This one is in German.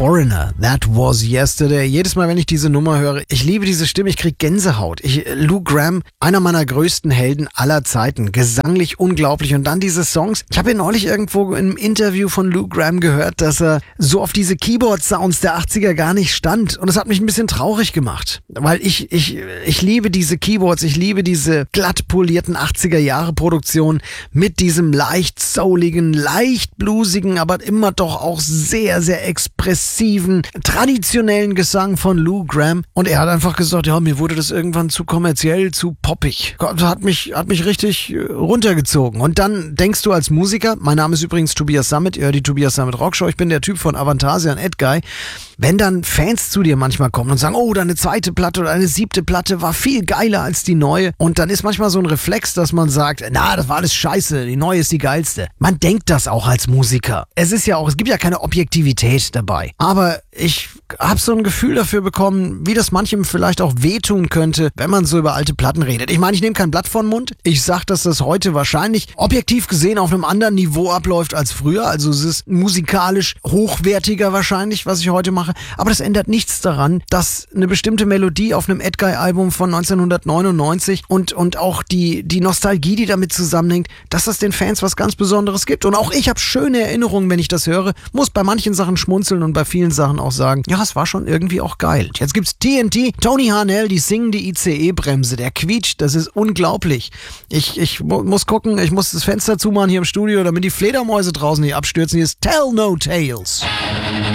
Foreigner, That Was Yesterday. Jedes Mal, wenn ich diese Nummer höre, ich liebe diese Stimme, ich krieg Gänsehaut. Lou Gramm, einer meiner größten Helden aller Zeiten, gesanglich unglaublich. Und dann diese Songs. Ich habe ja neulich irgendwo im Interview von Lou Gramm gehört, dass er so auf diese Keyboard-Sounds der 80er gar nicht stand. Und das hat mich ein bisschen traurig gemacht, weil ich liebe diese Keyboards, ich liebe diese glatt polierten 80er-Jahre-Produktionen mit diesem leicht souligen, leicht bluesigen, aber immer doch auch sehr, sehr expressiven, traditionellen Gesang von Lou Gramm. Und er hat einfach gesagt, ja, mir wurde das irgendwann zu kommerziell, zu poppig. Gott, hat mich richtig runtergezogen. Und dann denkst du als Musiker, mein Name ist übrigens Tobias Sammet, ihr hört die Tobias Sammet Rockshow, ich bin der Typ von Avantasia und Edguy. Wenn dann Fans zu dir manchmal kommen und sagen, oh, deine zweite Platte oder eine 7. Platte war viel geiler als die neue. Und dann ist manchmal so ein Reflex, dass man sagt, na, das war alles scheiße, die neue ist die geilste. Man denkt das auch als Musiker. Es gibt ja keine Objektivität dabei. Aber ich habe so ein Gefühl dafür bekommen, wie das manchem vielleicht auch wehtun könnte, wenn man so über alte Platten redet. Ich meine, ich nehme kein Blatt vor den Mund. Ich sag, dass das heute wahrscheinlich objektiv gesehen auf einem anderen Niveau abläuft als früher. Also es ist musikalisch hochwertiger wahrscheinlich, was ich heute mache. Aber das ändert nichts daran, dass eine bestimmte Melodie auf einem Edguy-Album von 1999 und auch die Nostalgie, die damit zusammenhängt, dass das den Fans was ganz Besonderes gibt. Und auch ich habe schöne Erinnerungen, wenn ich das höre. Muss bei manchen Sachen schmunzeln und bei vielen Sachen auch sagen, ja, es war schon irgendwie auch geil. Jetzt gibt's TNT, Tony Harnell, die singende ICE-Bremse, der quietscht, das ist unglaublich. Ich muss gucken, ich muss das Fenster zumachen hier im Studio, damit die Fledermäuse draußen nicht abstürzen. Hier ist Tell No Tales.